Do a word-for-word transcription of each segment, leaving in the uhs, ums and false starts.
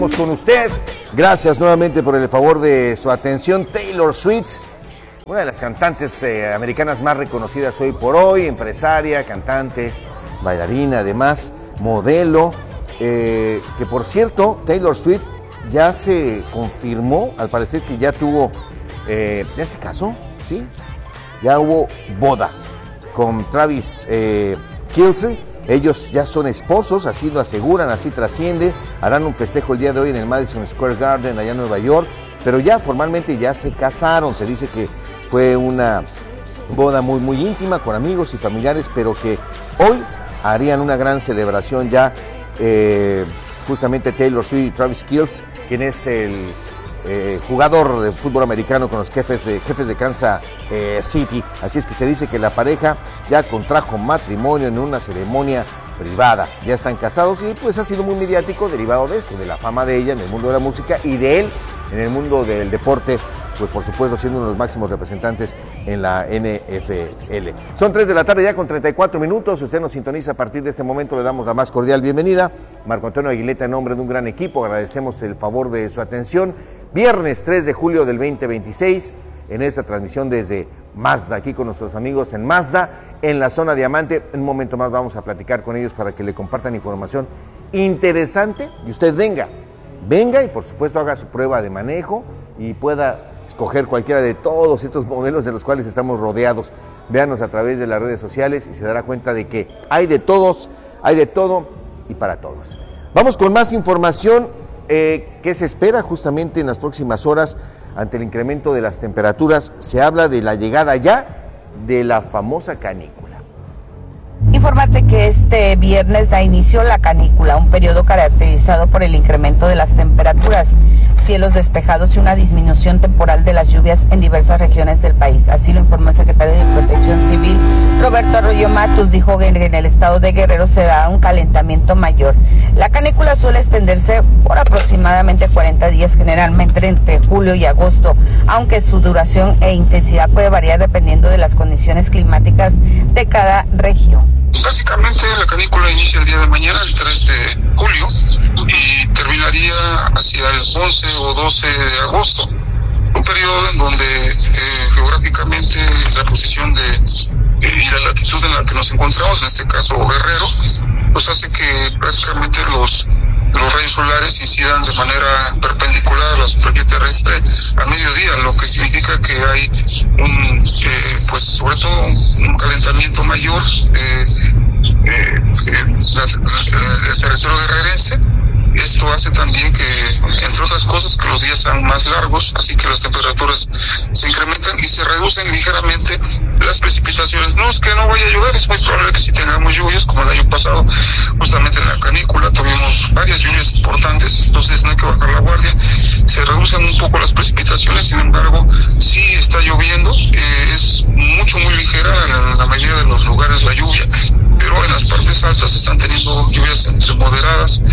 Con usted, gracias nuevamente por el favor de su atención. Taylor Swift, una de las cantantes eh, americanas más reconocidas hoy por hoy, empresaria, cantante, bailarina, además, modelo, eh, que por cierto, Taylor Swift ya se confirmó, al parecer que ya tuvo, eh, ya se casó, ¿sí? Ya hubo boda con Travis eh, Kelce. Ellos ya son esposos, así lo aseguran, así trasciende. Harán un festejo el día de hoy en el Madison Square Garden, allá en Nueva York. Pero ya formalmente ya se casaron. Se dice que fue una boda muy, muy íntima con amigos y familiares, pero que hoy harían una gran celebración ya. Eh, justamente Taylor Swift y Travis Kelce, quien es el eh, jugador de fútbol americano con los jefes de, jefes de Kansas eh, City. Así es que se dice que la pareja ya contrajo matrimonio en una ceremonia privada. Ya están casados y pues ha sido muy mediático derivado de esto, de la fama de ella en el mundo de la música y de él en el mundo del deporte, pues por supuesto siendo uno de los máximos representantes en la N F L. Son tres de la tarde ya con treinta y cuatro minutos. Si usted nos sintoniza a partir de este momento, le damos la más cordial bienvenida. Marco Antonio Aguileta, en nombre de un gran equipo, agradecemos el favor de su atención. Viernes tres de julio del veinte veintiséis, en esta transmisión desde Mazda, aquí con nuestros amigos en Mazda, en la zona Diamante. En un momento más vamos a platicar con ellos para que le compartan información interesante y usted venga, venga y por supuesto haga su prueba de manejo y pueda escoger cualquiera de todos estos modelos de los cuales estamos rodeados. Véanos a través de las redes sociales y se dará cuenta de que hay de todos, hay de todo y para todos. Vamos con más información. Eh, ¿Qué se espera justamente en las próximas horas ante el incremento de las temperaturas? Se habla de la llegada ya de la famosa canícula. Infórmate que este viernes da inicio la canícula, un periodo caracterizado por el incremento de las temperaturas, cielos despejados y una disminución temporal de las lluvias en diversas regiones del país. Así lo informó el secretario de Protección Civil, Roberto Arroyo Matus. Dijo que en el estado de Guerrero será un calentamiento mayor. La canícula suele extenderse por aproximadamente cuarenta días, generalmente entre julio y agosto, aunque su duración e intensidad puede variar dependiendo de las condiciones climáticas de cada región. Básicamente la canícula inicia el día de mañana, el tres de julio, y terminaría hacia el once o doce de agosto. Un periodo en donde eh, geográficamente la posición de eh, y la latitud en la que nos encontramos, en este caso Guerrero, pues hace que prácticamente los los rayos solares incidan de manera perpendicular a la superficie terrestre a mediodía, lo que significa que hay un, eh, pues sobre todo un calentamiento mayor eh, eh, eh, la, la, el territorio guerrerense. Esto hace también que, entre otras cosas, que los días sean más largos, así que las temperaturas se incrementan y se reducen ligeramente las precipitaciones. No es que no vaya a llover, es muy probable que sí tengamos lluvias, como el año pasado, justamente en la canícula tuvimos varias lluvias importantes, entonces no hay que bajar la guardia. Se reducen un poco las precipitaciones, sin embargo, sí está lloviendo, eh, es mucho, muy ligera en la mayoría de los lugares la lluvia, pero en las partes altas están teniendo lluvias entre moderadas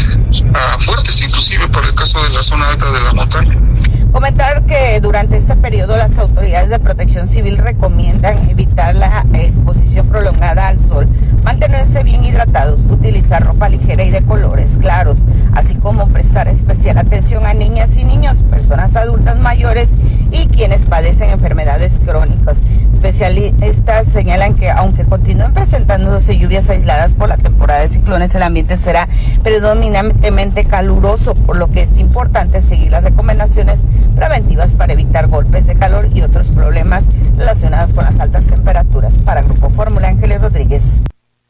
a fuertes, inclusive para el caso de la zona alta de la montaña. Comentar que durante este periodo las autoridades de Protección Civil recomiendan evitar la exposición prolongada al sol, mantenerse bien hidratados, utilizar ropa ligera y de colores claros, así como prestar especial atención a niñas y niños, personas adultas mayores y quienes padecen enfermedades crónicas. Especialistas señalan que aunque continúen presentándose lluvias aisladas por la temporada de ciclones, el ambiente será predominantemente caluroso, por lo que es importante seguir las recomendaciones preventivas para evitar golpes de calor y otros problemas relacionados con las altas temperaturas. Para Grupo Fórmula, Ángeles Rodríguez.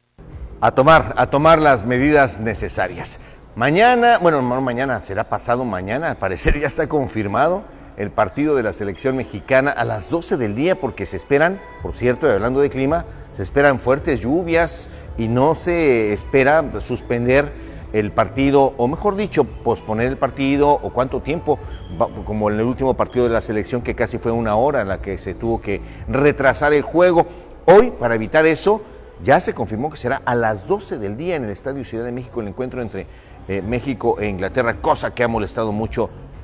A tomar, a tomar las medidas necesarias. Mañana, bueno, no mañana, será pasado mañana, al parecer ya está confirmado el partido de la selección mexicana a las doce del día, porque se esperan, por cierto, y hablando de clima, se esperan fuertes lluvias y no se espera suspender el partido, o mejor dicho, posponer el partido, o cuánto tiempo, como en el último partido de la selección, que casi fue una hora en la que se tuvo que retrasar el juego. Hoy, para evitar eso, ya se confirmó que será a las doce del día en el Estadio Ciudad de México el encuentro entre eh, México e Inglaterra, cosa que ha molestado mucho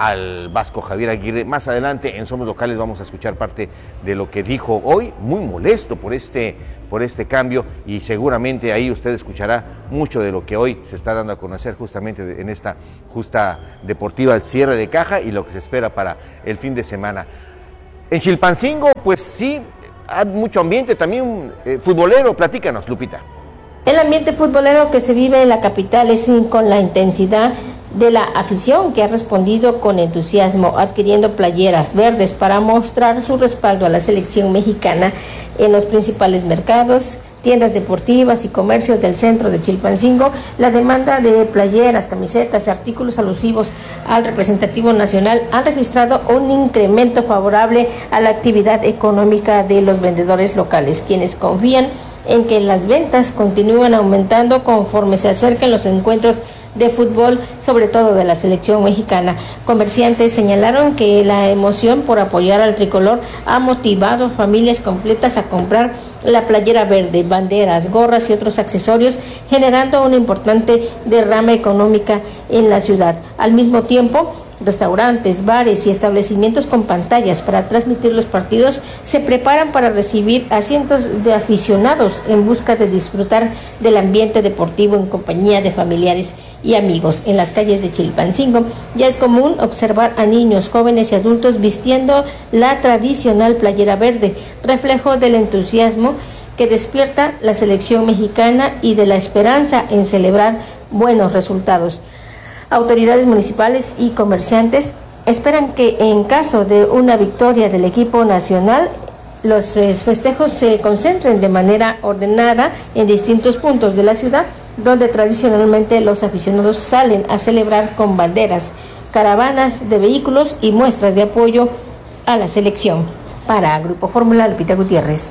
al Vasco Javier Aguirre. Más adelante en Somos Locales vamos a escuchar parte de lo que dijo hoy, muy molesto por este, por este cambio, y seguramente ahí usted escuchará mucho de lo que hoy se está dando a conocer justamente en esta justa deportiva, el cierre de caja y lo que se espera para el fin de semana. En Chilpancingo, pues sí, hay mucho ambiente también eh, futbolero. Platícanos, Lupita. El ambiente futbolero que se vive en la capital es con la intensidad de la afición, que ha respondido con entusiasmo adquiriendo playeras verdes para mostrar su respaldo a la selección mexicana en los principales mercados, tiendas deportivas y comercios del centro de Chilpancingo. La demanda de playeras, camisetas y artículos alusivos al representativo nacional han registrado un incremento favorable a la actividad económica de los vendedores locales, quienes confían en que las ventas continúen aumentando conforme se acerquen los encuentros de fútbol, sobre todo de la selección mexicana. Comerciantes señalaron que la emoción por apoyar al tricolor ha motivado a familias completas a comprar la playera verde, banderas, gorras y otros accesorios, generando una importante derrama económica en la ciudad. Al mismo tiempo, restaurantes, bares y establecimientos con pantallas para transmitir los partidos se preparan para recibir a cientos de aficionados en busca de disfrutar del ambiente deportivo en compañía de familiares y amigos. En las calles de Chilpancingo ya es común observar a niños, jóvenes y adultos vistiendo la tradicional playera verde, reflejo del entusiasmo que despierta la selección mexicana y de la esperanza en celebrar buenos resultados. Autoridades municipales y comerciantes esperan que en caso de una victoria del equipo nacional, los eh, festejos se concentren de manera ordenada en distintos puntos de la ciudad, donde tradicionalmente los aficionados salen a celebrar con banderas, caravanas de vehículos y muestras de apoyo a la selección. Para Grupo Fórmula, Lupita Gutiérrez.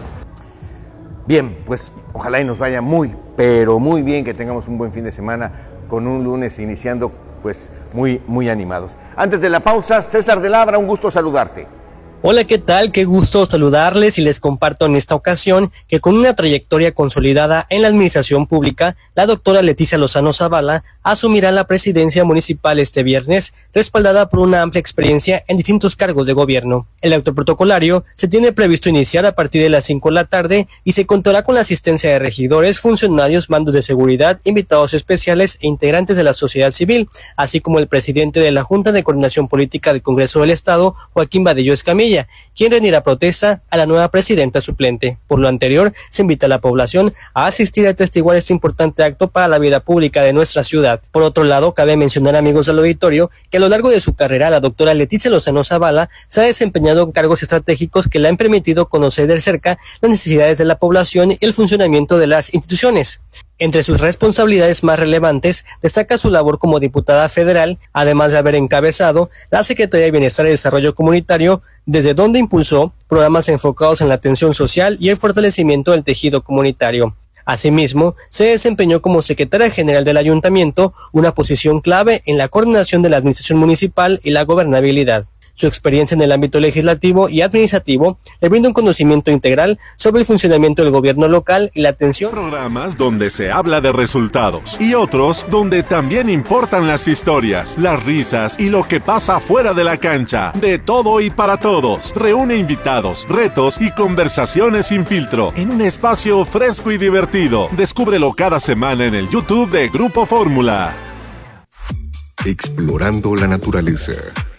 Bien, pues ojalá y nos vaya muy, pero muy bien, que tengamos un buen fin de semana con un lunes iniciando pues muy, muy animados. Antes de la pausa, César de Labra, un gusto saludarte. Hola, ¿qué tal? Qué gusto saludarles y les comparto en esta ocasión que con una trayectoria consolidada en la administración pública, la doctora Leticia Lozano Zavala asumirá la presidencia municipal este viernes, respaldada por una amplia experiencia en distintos cargos de gobierno. El acto protocolario se tiene previsto iniciar a partir de las cinco de la tarde y se contará con la asistencia de regidores, funcionarios, mandos de seguridad, invitados especiales e integrantes de la sociedad civil, así como el presidente de la Junta de Coordinación Política del Congreso del Estado, Joaquín Vadillo Escamilla, quien rendirá protesta a la nueva presidenta suplente. Por lo anterior, se invita a la población a asistir a atestiguar este importante acto para la vida pública de nuestra ciudad. Por otro lado, cabe mencionar, amigos del auditorio, que a lo largo de su carrera, la doctora Leticia Lozano Zavala se ha desempeñado en cargos estratégicos que le han permitido conocer de cerca las necesidades de la población y el funcionamiento de las instituciones. Entre sus responsabilidades más relevantes destaca su labor como diputada federal, además de haber encabezado la Secretaría de Bienestar y Desarrollo Comunitario, desde donde impulsó programas enfocados en la atención social y el fortalecimiento del tejido comunitario. Asimismo, se desempeñó como secretaria general del ayuntamiento, una posición clave en la coordinación de la administración municipal y la gobernabilidad. Su experiencia en el ámbito legislativo y administrativo le brinda un conocimiento integral sobre el funcionamiento del gobierno local y la atención. Programas donde se habla de resultados y otros donde también importan las historias, las risas y lo que pasa fuera de la cancha. De todo y para todos. Reúne invitados, retos y conversaciones sin filtro en un espacio fresco y divertido. Descúbrelo cada semana en el YouTube de Grupo Fórmula. Explorando la naturaleza.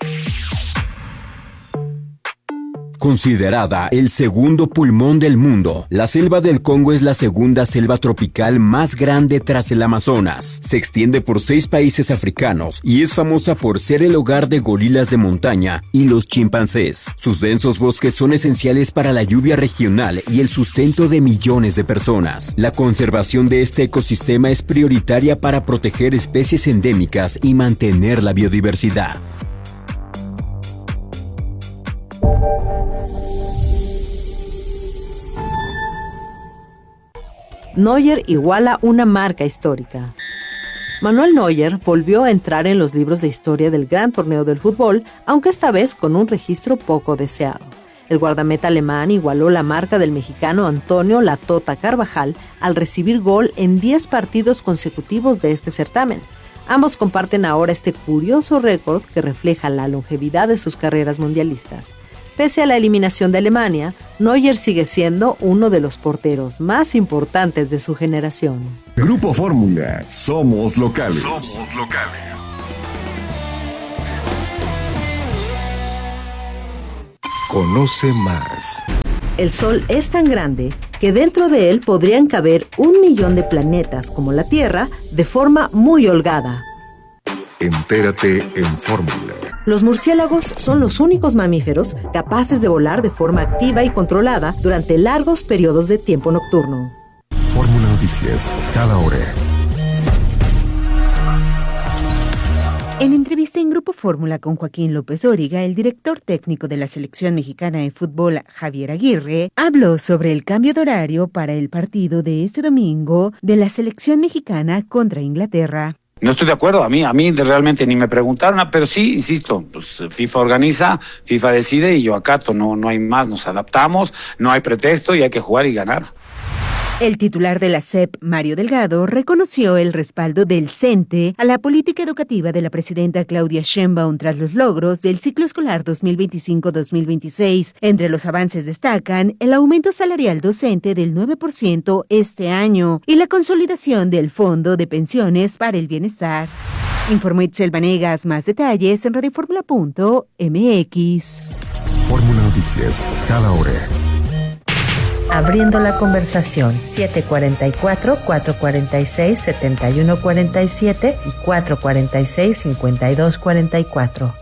Considerada el segundo pulmón del mundo, la selva del Congo es la segunda selva tropical más grande tras el Amazonas. Se extiende por seis países africanos y es famosa por ser el hogar de gorilas de montaña y los chimpancés. Sus densos bosques son esenciales para la lluvia regional y el sustento de millones de personas. La conservación de este ecosistema es prioritaria para proteger especies endémicas y mantener la biodiversidad. Neuer iguala una marca histórica. Manuel Neuer volvió a entrar en los libros de historia del gran torneo del fútbol, aunque esta vez con un registro poco deseado. El guardameta alemán igualó la marca del mexicano Antonio La Tota Carvajal al recibir gol en diez partidos consecutivos de este certamen. Ambos comparten ahora este curioso récord que refleja la longevidad de sus carreras mundialistas. Pese a la eliminación de Alemania, Neuer sigue siendo uno de los porteros más importantes de su generación. Grupo Fórmula, somos locales. Somos locales. Conoce más. El Sol es tan grande que dentro de él podrían caber un millón de planetas como la Tierra de forma muy holgada. Entérate en Fórmula. Los murciélagos son los únicos mamíferos capaces de volar de forma activa y controlada durante largos periodos de tiempo nocturno. Fórmula Noticias, cada hora. En entrevista en Grupo Fórmula con Joaquín López Dóriga, el director técnico de la Selección Mexicana de Fútbol, Javier Aguirre, habló sobre el cambio de horario para el partido de este domingo de la Selección Mexicana contra Inglaterra. No estoy de acuerdo, a mí, a mí realmente ni me preguntaron, pero sí, insisto, pues FIFA organiza, FIFA decide y yo acato, no, no hay más, nos adaptamos, no hay pretexto y hay que jugar y ganar. El titular de la S E P, Mario Delgado, reconoció el respaldo del CENTE a la política educativa de la presidenta Claudia Sheinbaum tras los logros del ciclo escolar dos mil veinticinco dos mil veintiséis. Entre los avances destacan el aumento salarial docente del nueve por ciento este año y la consolidación del Fondo de Pensiones para el Bienestar. Informó Itzel Vanegas, más detalles en radioformula punto m x. Fórmula Noticias, cada hora. Abriendo la conversación, siete cuarenta y cuatro, cuatro cuarenta y seis, setenta y uno cuarenta y siete y cuatro cuarenta y seis, cincuenta y dos cuarenta y cuatro.